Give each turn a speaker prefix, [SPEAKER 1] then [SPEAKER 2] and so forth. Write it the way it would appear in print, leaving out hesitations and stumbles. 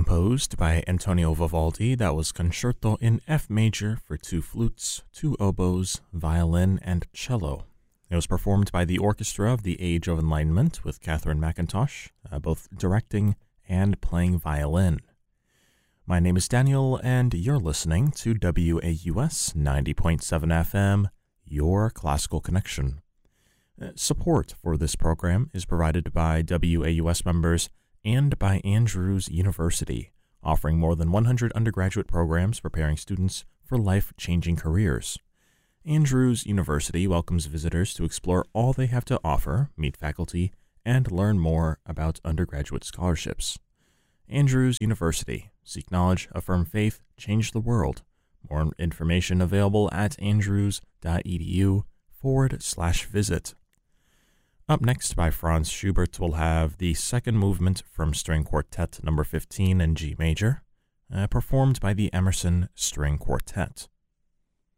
[SPEAKER 1] composed by Antonio Vivaldi. That was Concerto in F major for 2 flutes, 2 oboes, violin, and cello. It was performed by the Orchestra of the Age of Enlightenment with Catherine McIntosh, both directing and playing violin. My name is Daniel, and you're listening to WAUS 90.7 FM, Your Classical Connection. Support for this program is provided by WAUS members and by Andrews University, offering more than 100 undergraduate programs preparing students for life-changing careers. Andrews University welcomes visitors to explore all they have to offer, meet faculty, and learn more about undergraduate scholarships. Andrews University. Seek knowledge, affirm faith, change the world. More information available at andrews.edu/visit. Up next by Franz Schubert, we'll have the second movement from String Quartet number 15 in G major, performed by the Emerson String Quartet.